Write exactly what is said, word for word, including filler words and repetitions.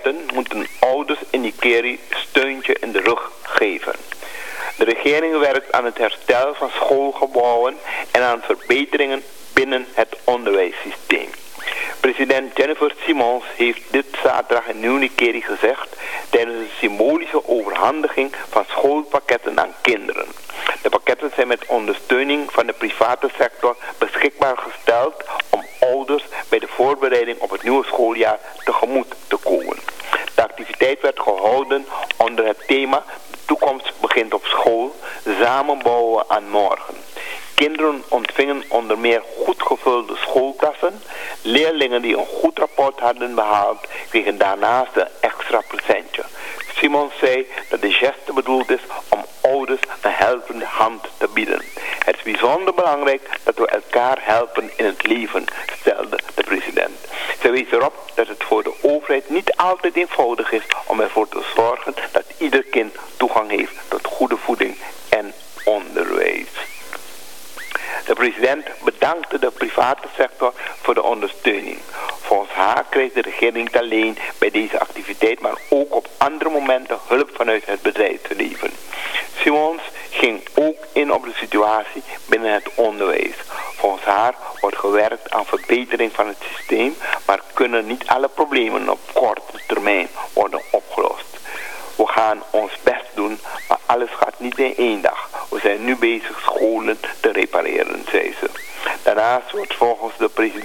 pakketten moeten ouders in Nikeri steuntje in de rug geven. De regering werkt aan het herstel van schoolgebouwen en aan verbeteringen binnen het onderwijssysteem. President Jennifer Simons heeft dit zaterdag in Nieuw-Nikeri gezegd tijdens een symbolische overhandiging van schoolpakketten aan kinderen. De pakketten zijn met ondersteuning van de private sector beschikbaar gesteld om ouders bij de voorbereiding op het nieuwe schooljaar tegemoet te komen. De activiteit werd gehouden onder het thema "De toekomst begint op school, samen bouwen aan morgen". Kinderen ontvingen onder meer goed gevulde schooltassen. Leerlingen die een goed rapport hadden behaald kregen daarnaast een extra presentje. Simons zei dat de geste bedoeld is om ouders een helpende hand te bieden. Het is bijzonder belangrijk dat we elkaar helpen in het leven, stelde de president. Ze wees erop dat het voor de overheid niet altijd eenvoudig is om ervoor te zorgen dat ieder kind toegang heeft tot goede voeding en onderwijs. De president bedankte de private sector voor de ondersteuning. Volgens haar krijgt de regering niet alleen bij deze activiteit, maar ook op andere momenten hulp vanuit het bedrijfsleven. Simons ging ook in op de situatie binnen het onderwijs. Volgens haar wordt gewerkt aan verbetering van het systeem, maar kunnen niet alle problemen op korte termijn worden opgelost. We gaan ons best doen, maar alles gaat niet in één dag. We zijn nu bezig scholen te repareren, zei ze. Daarnaast wordt volgens de president